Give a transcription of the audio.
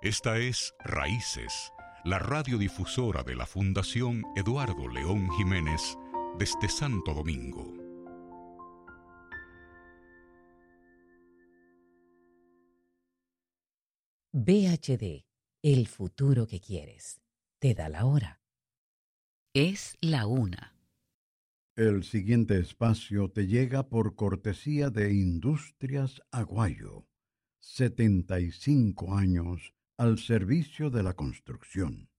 Esta es Raíces, la radiodifusora de la Fundación Eduardo León Jiménez desde Santo Domingo. VHD, el futuro que quieres. Te da la hora. Es la 1. El siguiente espacio te llega por cortesía de Industrias Aguayo. 75 años al servicio de la construcción.